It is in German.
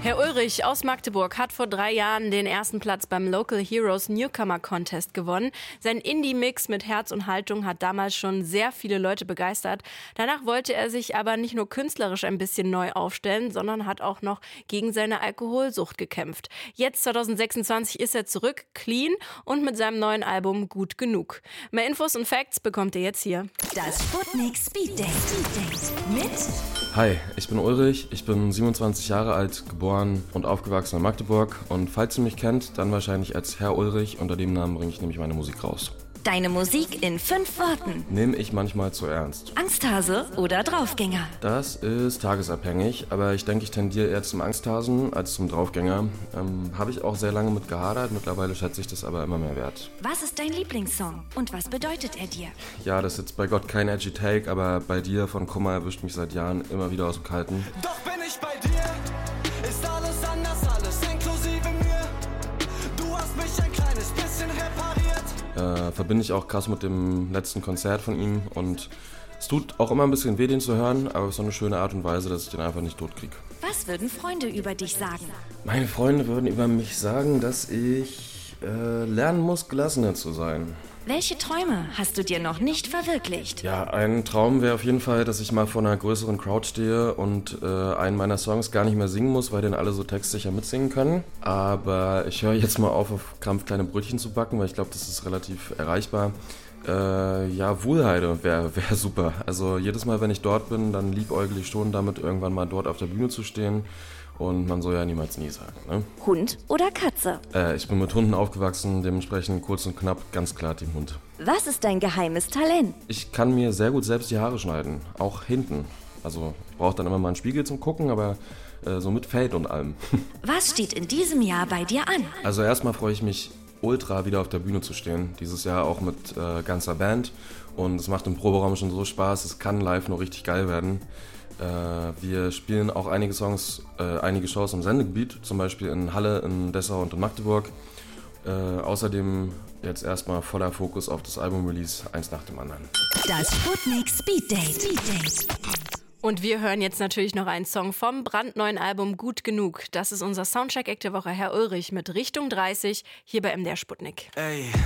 Herr Ulrich aus Magdeburg hat vor 3 Jahren den ersten Platz beim Local Heroes Newcomer Contest gewonnen. Sein Indie-Mix mit Herz und Haltung hat damals schon sehr viele Leute begeistert. Danach wollte er sich aber nicht nur künstlerisch ein bisschen neu aufstellen, sondern hat auch noch gegen seine Alkoholsucht gekämpft. Jetzt 2026 ist er zurück, clean und mit seinem neuen Album Gut genug. Mehr Infos und Facts bekommt ihr jetzt hier. Das Sputnik Speed Date mit Hi, ich bin Ulrich, ich bin 27 Jahre alt, geboren und aufgewachsen in Magdeburg und falls ihr mich kennt, dann wahrscheinlich als Herr Ulrich, unter dem Namen bringe ich nämlich meine Musik raus. Deine Musik in 5 Worten. Nehme ich manchmal zu ernst. Angsthase oder Draufgänger? Das ist tagesabhängig, aber ich denke, ich tendiere eher zum Angsthasen als zum Draufgänger. Habe ich auch sehr lange mit gehadert, mittlerweile schätze ich das aber immer mehr wert. Was ist dein Lieblingssong und was bedeutet er dir? Ja, das ist jetzt bei Gott kein edgy Take, aber bei dir von Kummer erwischt mich seit Jahren immer wieder aus dem Kalten. Doch bin ich bei dir, ist alles anders, alles inklusive mir. Du hast mich ein kleines bisschen repariert. Verbinde ich auch krass mit dem letzten Konzert von ihm und es tut auch immer ein bisschen weh, den zu hören, aber auf so eine schöne Art und Weise, dass ich den einfach nicht tot kriege. Was würden Freunde über dich sagen? Meine Freunde würden über mich sagen, dass ich lernen muss, gelassener zu sein. Welche Träume hast du dir noch nicht verwirklicht? Ja, ein Traum wäre auf jeden Fall, dass ich mal vor einer größeren Crowd stehe und einen meiner Songs gar nicht mehr singen muss, weil den alle so textsicher mitsingen können. Aber ich höre jetzt mal auf Krampf kleine Brötchen zu backen, weil ich glaube, das ist relativ erreichbar. Ja, Wuhlheide wäre super. Also jedes Mal, wenn ich dort bin, dann liebäugle ich schon damit, irgendwann mal dort auf der Bühne zu stehen. Und man soll ja niemals nie sagen, ne? Hund oder Katze? Ich bin mit Hunden aufgewachsen, dementsprechend kurz und knapp, ganz klar Team Hund. Was ist dein geheimes Talent? Ich kann mir sehr gut selbst die Haare schneiden, auch hinten. Also ich brauche dann immer mal einen Spiegel zum Gucken, aber so mit Fade und allem. Was steht in diesem Jahr bei dir an? Also erstmal freue ich mich ultra, wieder auf der Bühne zu stehen. Dieses Jahr auch mit ganzer Band und es macht im Proberaum schon so Spaß, es kann live noch richtig geil werden. Wir spielen auch einige Shows im Sendegebiet, zum Beispiel in Halle, in Dessau und in Magdeburg. Außerdem jetzt erstmal voller Fokus auf das Album-Release, eins nach dem anderen. Das Sputnik Speed Date. Und wir hören jetzt natürlich noch einen Song vom brandneuen Album Gut genug. Das ist unser Soundcheck-Act der Woche, Herr Ulrich mit Richtung 30, hier bei MDR Sputnik. Ey.